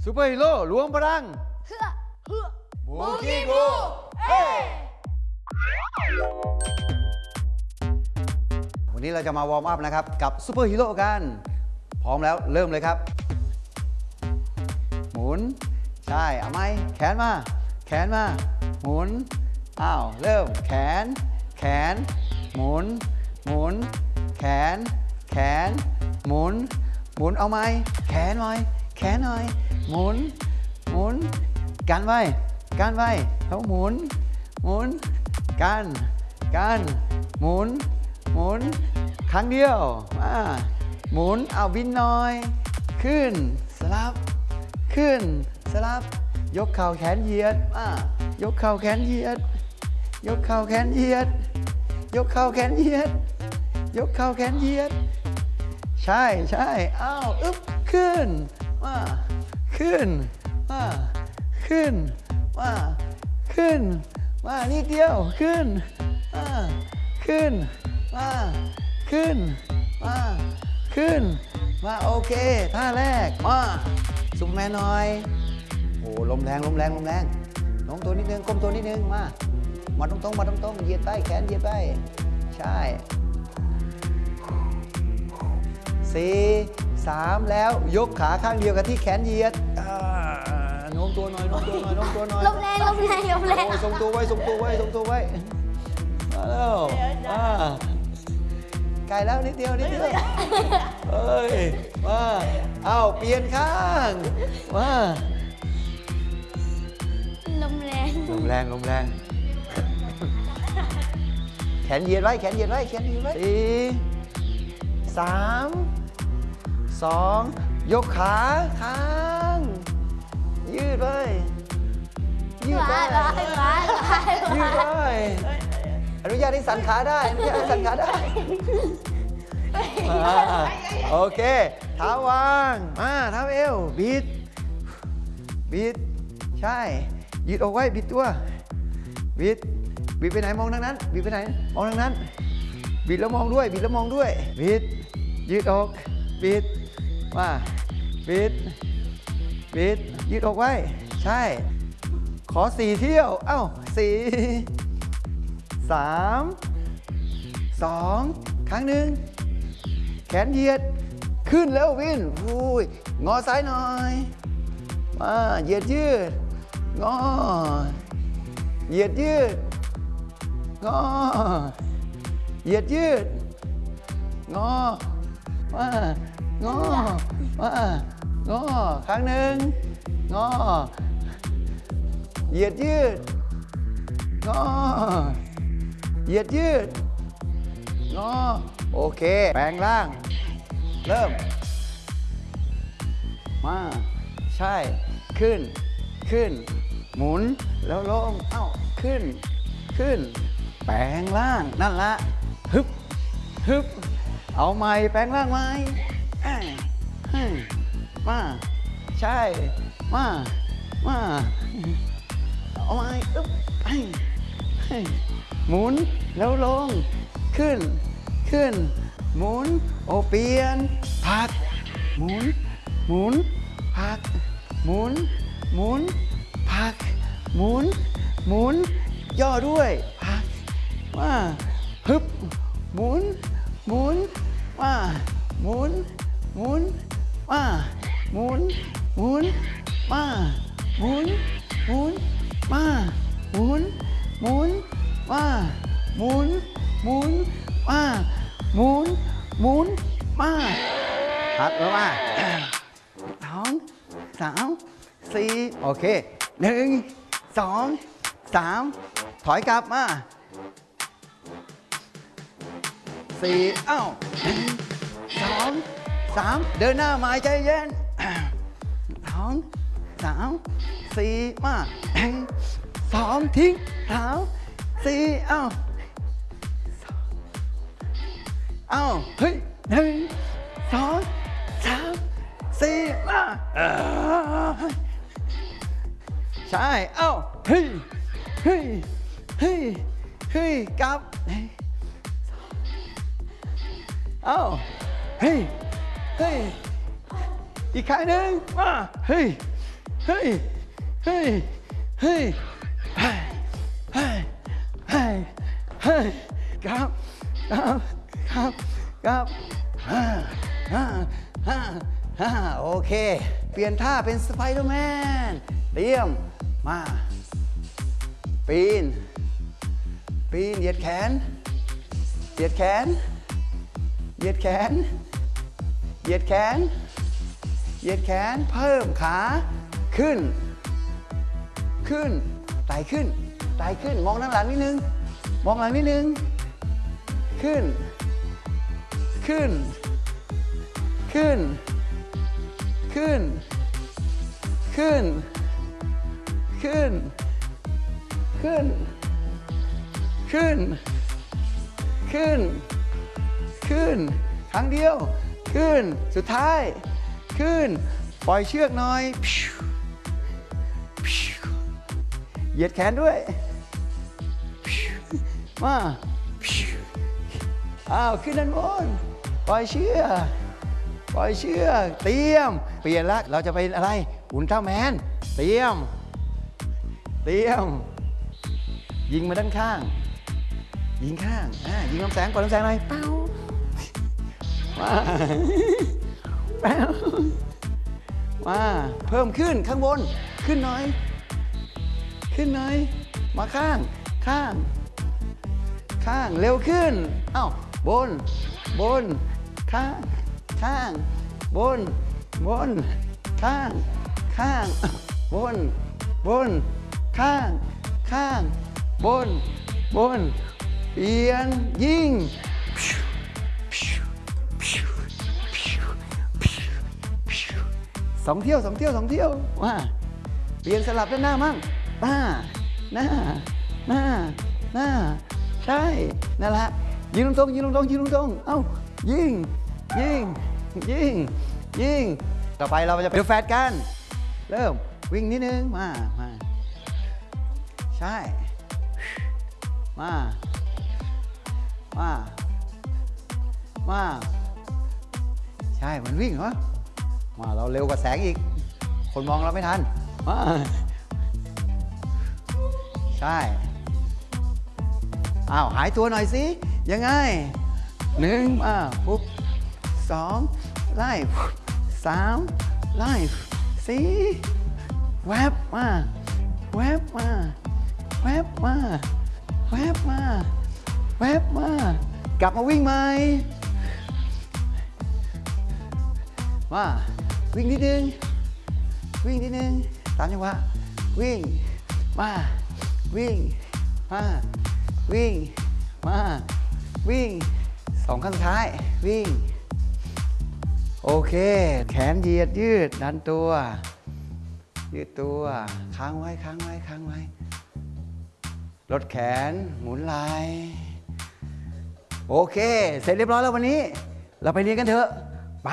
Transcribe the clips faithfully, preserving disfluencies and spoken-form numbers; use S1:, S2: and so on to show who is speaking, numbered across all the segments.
S1: ซูเปอร์ฮีโร่รวมพลังบูกี้บูเฮ้วันนี้เราจะมาวอร์มอัพนะครับกับซูเปอร์ฮีโร่กันพร้อมแล้วเริ่มเลยครับหมุนใช่เอาไหมแขนมาแขนมาหมุนอ้าวเริ่มแขนแขนหมุนหมุนแขนแขนหมุนหมุนเอาไหมแขนหน่อยแขนหน่อยหมุนหมุนกันไว้กันไว้แล้วหมุนหมุนกันกันหมุนหมุนครั้งเดียวมาหมุนเอาบินหน่อยขึ้นสลับขึ้นสลับยกเข่าแขนเหยียดมายกเข่าแขนเหยียดยกเข่าแขนเหยียดยกเข่าแขนเหยียดยกเข่าแขนเหยียดใช่ใช่อ้าวอึ๊บขึ้นมาขึ้นมาขึ้นมาขึ้นมานิดเดียวขึ้นมาขึ้นมาขึ้นมาขึ้นมาโอเคท่าแรกมาซุปเปอร์แมนหน่อยโอ้ลมแรงลมแรงลมแรงน้องตัวนิดนึงก้มตัวนิดนึงมามาตรงๆมาตรงๆเหยียดใต้แขนเหยียดใต้ใช่สี่สามแล้วยกขาข้างเดียวกับที่แขนเหยียดโน้มตัวหน่อยโน้มตัวหน่อยโน้มตัวหน่อย
S2: ลมแรงลมแรงลมแรง
S1: ทรงตัวไว้ทรงตัวไว้ทรงตัวไว้มาแล้วไกลแล้วนิดเดียวนิดเดียวเอ้ยมาเอาเปลี่ยนข้างมา
S2: ลมแรง
S1: ลมแรงลมแรงแขนเหยียดไว้แขนเหยียดไว้แขนเหยียดไว้สี่สามสองยกขาข้างยืดไปยืดไปยืดไปอนุญาตให้สั่นขาได้อนุญาตให้สั่นขาได้โอเคเท้าวางมาเท้าเอวบิดบิดใช่ยืดเอาไว้บิดตัวบิดบิดไปไหนมองทางนั้นบิดไปไหนมองทางนั้นบิดแล้วมองด้วยบิดแล้วมองด้วยบิดยืดออกบิดมาบิดบิดยืดออกไว้ใช่ขอสี่เที่ยวเอ้าสี่สามสองครั้งหนึ่งแขนเหยียดขึ้นแล้ววินอุ้ยงอซ้ายหน่อยมาเหยียดยืดงอเหยียดยืดงอเหยียดยืดงอมางอมางอครั้งหนึ่งงอเหยียดยืดงอเหยียดยืดงอโอเคแปลงร่างเริ่มมาใช่ขึ้นขึ้นหมุนแล้วลงเอ้าขึ้นขึ้นแปลงร่างนั่นละฮึบฮึบเอาใหม่แปลงร่างใหม่มาใช่มามาเอาใหม่อึ๊บหมุนแล้วลงขึ้นขึ้นหมุนโอเปลี่ยนพักหมุนหมุนพักหมุนหมุนพักหมุนหมุนย่อด้วยพักมาฮึบหมุนหมุนมาหมุนหมุนมาหมุนหมุนมาหมุนหมุนมาหมุนหมุนมาหมุนหมุนมาหมุนหมุนมาพักแล้วมาสองสามสี่โอเคหนึ่งสองสามถอยกลับมาสี่เอ้าหนึ่งสองสามเดินหน้าหมายใจเย็นสองสามสี่มาหนึ่งสองทิ้งสามสี่เอ้าเอ้าเฮ้ยหนึ่งสองสามสี่มาใช่เอ้าเฮ้ยเฮ้ยเฮ้ยเฮ้ยกลับเอ้าเฮ้ยเฮ้ยอีกครั้งหนึ่งมาเฮ้ยเฮ้ยเฮ้ยเฮ้ยเฮ้ยเฮ้ยเฮ้ยเฮ้ยครับครับครับครับฮ่าฮ่าฮ่าฮ่าโอเคเปลี่ยนท่าเป็นสไปเดอร์แมนเตรียมมาปีนปีนเหยียดแขนเหยียดแขนเหยียดแขนเหยียดแขนเหยียดแขนเพิ่มขาขึ้นขึ้นไต่ขึ้นไต่ขึ้นมองด้านหลังนิดนึงมองหลังนิดนึงขึ้นขึ้นขึ้นขึ้นขึ้นขึ้นขึ้นขึ้นขึ้นขึ้นครั้งเดียวขึ้นสุดท้ายขึ้นปล่อยเชือกหน่อยเหยียดแขนด้วยมาอ้าวขึ้นด้านบนปล่อยเชือกปล่อยเชือกเตรียมเปลี่ยนละเราจะไปอะไรอุลตร้าแมนเตรียมเตรียมยิงมาด้านข้างยิงข้างอ่ายิงลำแสงก่อนลำแสงหน่อยเป้ามาเป้ามาเพิ่มขึ้นข้างบนขึ้นหน่อยขึ้นหน่อยมาข้างข้างข้างเร็วขึ้นเอ้าบนบนข้างข้างบนบนข้างข้างบนบนข้างข้างบนบนเปลี่ยนยิงสองเที่ยวสองเที่ยวสองเที่ยวว่าเปลี่ยนสลับด้านหน้ามั่งหน้าหน้าหน้าหน้าใช่นั่นแหละยิงตรงๆยิงตรงๆยิงตรงๆเอ้ายิงยิงยิงยิงต่อไปเราจะไปดูแฟตกันเริ่มวิ่งนิดนึงมามาใช่มามามาใช่มันวิ่งเหรอมาเราเร็วกว่าแสงอีกคนมองเราไม่ทันมาใช่อ้าวหายตัวหน่อยสิยังไงหนึ่งมาปุ๊บสองไล่สามไล่สี่แวบมาแวบมาแวบมาแวบมาแวบมากลับมาวิ่งใหม่มาวิ่งนิดนึงวิ่งนิดนึงตามจังหวะวิ่งมาวิ่งมาวิ่งมาวิ่งสองครั้งสุดท้ายวิ่งโอเคแขนเหยียดยืดดันตัวยืดตัวค้างไว้ค้างไว้ค้างไว้ลดแขนหมุนไหล่โอเคเสร็จเรียบร้อยแล้ววันนี้เราไปเรียนกันเถอะไป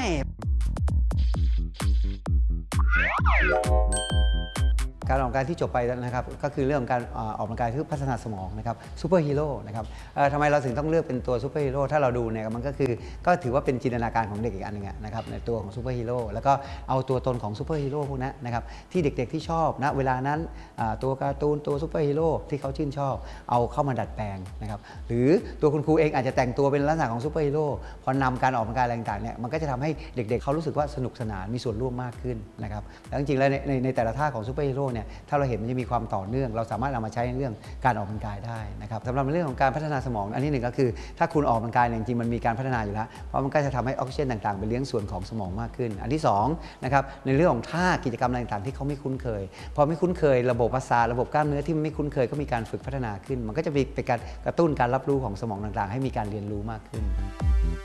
S1: การออกกำลังกายที่จบไปนะครับก็คือเรื่องการออกกำลังกายเพื่อพัฒนาสมองนะครับซูเปอร์ฮีโร่นะครับทำไมเราถึงต้องเลือกเป็นตัวซูเปอร์ฮีโร่ถ้าเราดูเนี่ยมันก็คือก็ถือว่าเป็นจินตนาการของเด็กอีกอันหนึ่งนะครับในตัวของซูเปอร์ฮีโร่แล้วก็เอาตัวตนของซูเปอร์ฮีโร่พวกนั้นนะครับที่เด็กๆที่ชอบนะเวลานั้นตัวการ์ตูนตัวซูเปอร์ฮีโร่ที่เขาชื่นชอบเอาเข้ามาดัดแปลงนะครับหรือตัวคุณครูเองอาจจะแต่งตัวเป็นลักษณะของซูเปอร์ฮีโร่พอนำการออกกำลังกายอะไรต่างๆเนี่ยมันก็จะทำให้เด็กๆเขารู้สึกว่าสนุกสนานมีส่วนร่วมมากขึ้นนะครับแล้วจริงๆแล้วในในแต่ละท่าของซูเปอร์ฮีโร่เนี่ยถ้าเราเห็นมันจะมีความต่อเนื่องเราสามารถเอามาใช้ในเรื่องการออกกำลังกายได้นะครับสำหรับในเรื่องของการพัฒนาสมองอันที่หนึ่งก็คือถ้าคุณออกกำลังกายจริงๆมันมีการพัฒนาอยู่แล้วเพราะมันก็จะทำให้ออกซิเจนต่างๆไปเลี้ยงส่วนของสมองมากขึ้นอันที่สองนะครับในเรื่องของท่ากิจกรรมอะไรต่างๆที่เขาไม่คุ้นเคยพอไม่คุ้นเคยระบบประสาทระบบกล้ามเนื้อที่ไม่คุ้นเคยก็มีการฝึกพัฒนาขึ้นมันก็จะเป็นการกระตุ้นการรับรู้ของสมองต่างๆให้มีการเรียนรู้มากขึ้น